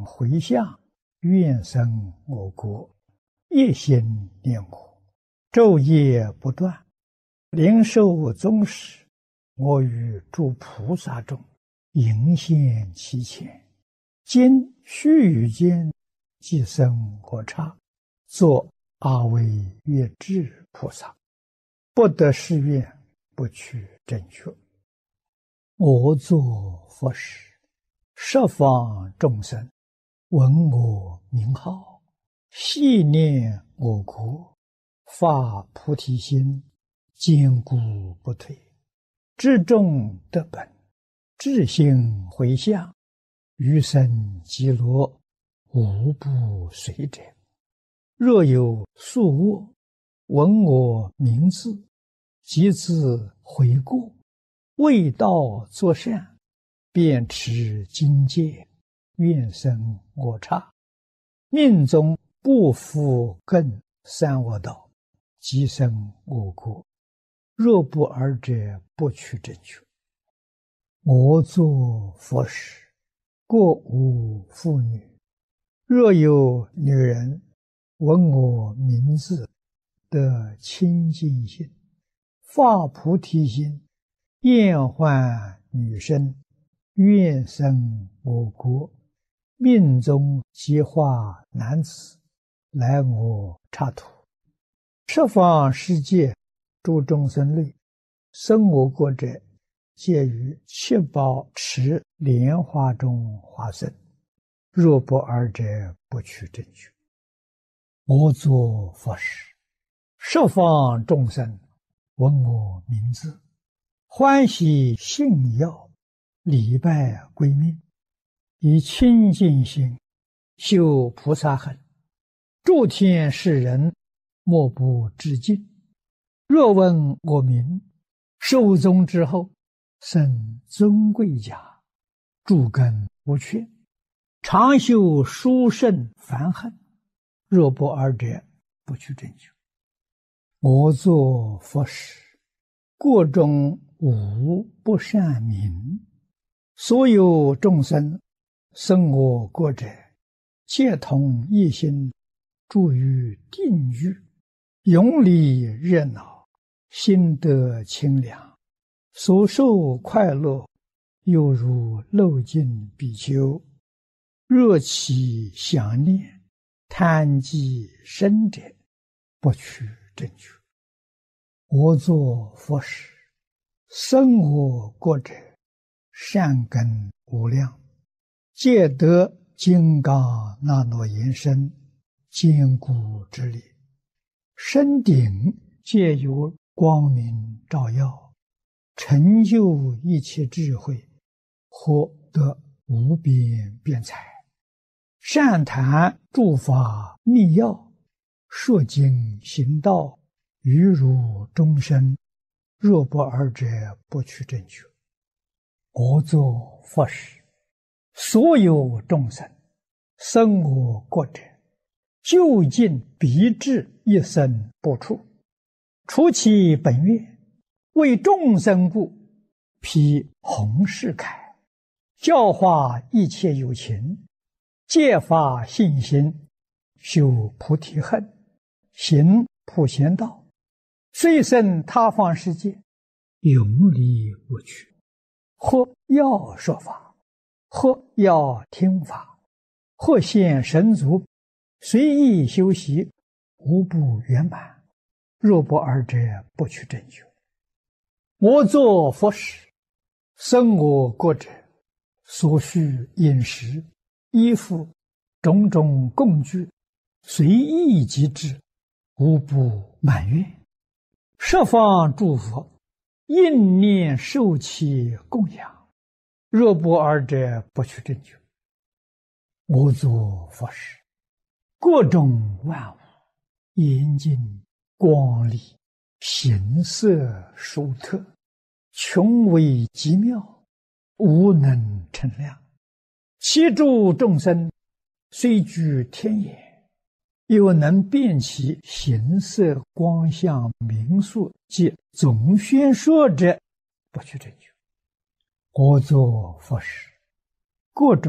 回向，愿生我国，一心念我，昼夜不断，灵受宗室，我与诸菩萨众迎现其前。今须臾间，即生我刹，作阿惟越致菩萨，不得誓愿，不取正觉。我作佛时，十方众生闻我名号，系念我国，发菩提心，坚固不退，至众得本，至心回向，余生极乐，无不随者。若有宿卧，闻我名字，即自悔过，为道作善，便持经戒，愿生我刹。命中不复更三恶道，即生我国。若不尔者，不取正觉。我作佛时，过无妇女，若有女人闻我名字，得清净心，发菩提心，厌患女身，愿生我国，命中即化男子，来我刹土。十方世界诸众生类，生我国者，皆于七宝池莲花中化身。若不尔者，不取正觉。我作佛时，十方众生闻我名字，欢喜信要，礼拜归命，以清净心修菩萨行，诸天世人莫不致敬。若闻我名，寿终之后，生尊贵家，诸根无缺，常修殊胜梵行。若不尔者，不取正觉。我作佛时，国中无不善民，所有众生生我国者，皆同一心，住于定狱，永离热闹，心得清凉，所受快乐，犹如漏尽比丘。若其想念，贪积深者，不取正觉。我作佛时，生我国者，善根无量，皆得金刚那罗延身，坚固之力，身顶皆有光明照耀，成就一切智慧，获得无边辩才，善谈诸法密要，说经行道，于如终身。若不尔者，不取正觉。我作佛时，所有众生生我国者，究竟必至一生不出，除其本愿，为众生故，披弘誓铠，教化一切有情，戒发信心，修菩提恨，行普贤道，虽生他方世界，永离无趣。或要说法，或要听法，或现神足，随意修习，无不圆满。若不尔者，不取正觉。我作佛时，生我国者，所需饮食、衣服、种种供具，随意即至，无不满愿。十方诸佛应念受其供养，若不尔者，不取正觉。我作佛时，各种万物严净光丽，形色殊特，穷微极妙，无能称量。其诸众生虽居天眼，又能辨其形色光相名数及总宣说者，不取正觉。我作佛时，各种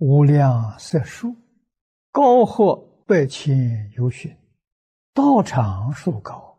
无量色数，高或100,000由旬，道场数高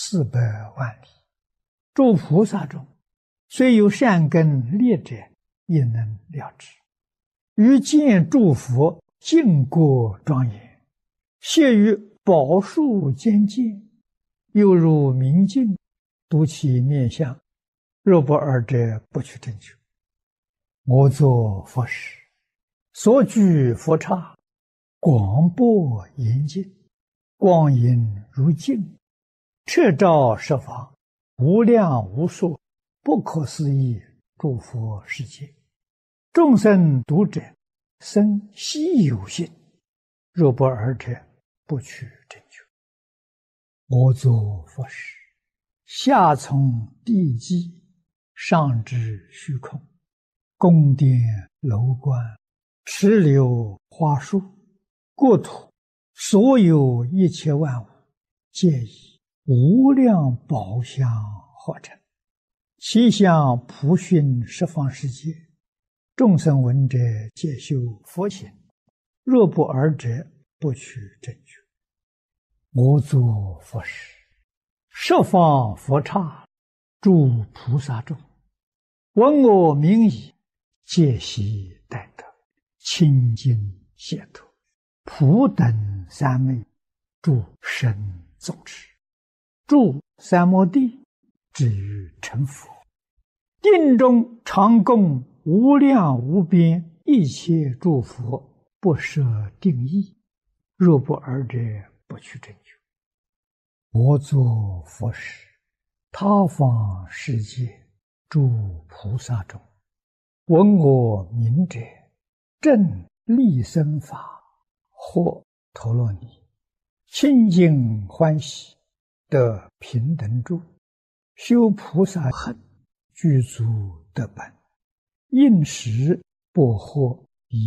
400万里。诸菩萨中，虽有善根劣者，也能了知。于见诸佛净国庄严，谢于宝树间见，犹如明镜，睹其面相。若不尔者，不取正觉。我作佛时，所居佛刹，广博严净，光影如镜，彻照十方，无量无数，不可思议诸佛世界。众生读者，生希有信。若不尔者，不取正觉。我作佛时，下从地基，上至虚空，宫殿楼观，池流花树，国土所有一切万物，皆以无量宝相化成，其相普熏十方世界。众生闻者，皆修佛行。若不尔者，不取正觉。我作佛时，十方佛刹，诸菩萨众，闻我名已，皆悉待得，清净解脱，普等三昧，诸神众持，住三摩地，至于成佛。定中常供无量无边一切诸佛，不设定义。若不尔者，不取正觉。我作佛时，他方世界诸菩萨中，闻我名者，正利生法，或陀罗尼，清净欢喜，得平等住，修菩萨行，具足得本，应时不获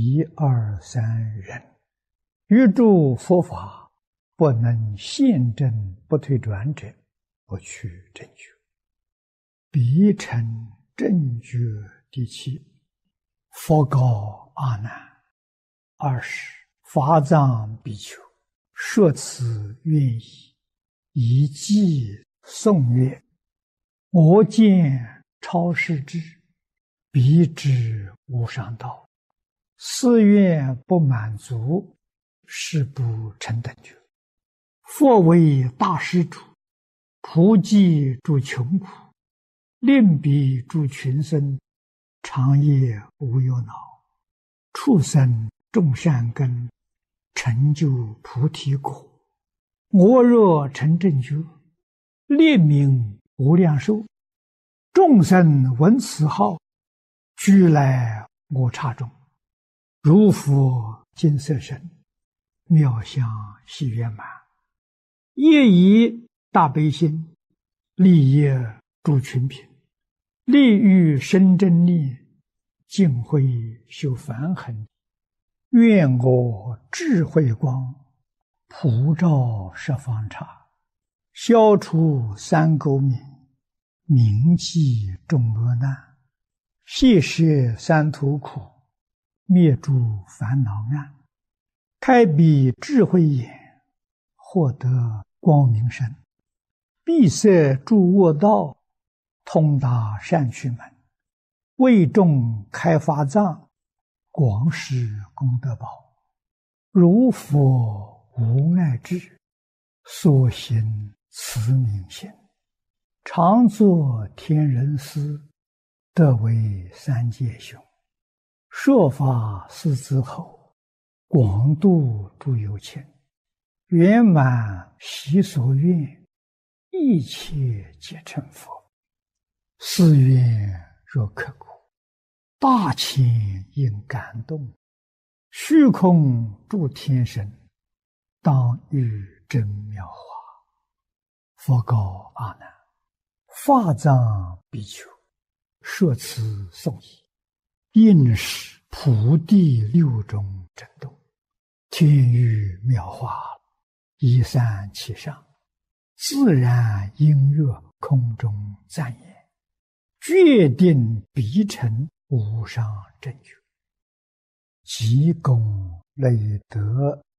1、2、3人，于诸佛法不能现证不退转者，不取正觉。彼成正觉第7。佛告阿难：20法藏比丘，说此愿意，以偈颂曰：我见超世智，彼知无上道，誓愿不满足，誓不成等觉。佛为大施主，普济诸穷苦，令彼诸群生，长夜无忧恼，畜生种善根，成就菩提果。我若成正觉，列名无量寿，众生闻此号，俱来我刹中，如佛金色身，妙相喜圆满，业以大悲心，利益诸群品，利欲生真力，净慧修梵行。愿我智慧光，普照十方刹，消除三垢冥，铭记众恶难，谢摄三途苦，灭诸烦恼暗，开彼智慧眼，获得光明身，闭塞诸恶道，通达善趣门，为众开法藏，广施功德宝。如佛无碍智，所行慈悯心，常作天人师，得为三界雄。说法四之后，广度诸有情，圆满其所愿，一切皆成佛。是愿若刻骨，大千应感动，虚空诸天神，当遇真妙法。佛告阿难：法藏比丘，说此颂已，应是普地6种震动，天雨妙法，依散其上，自然音乐空中赞言，决定必成无上正觉。 积功累德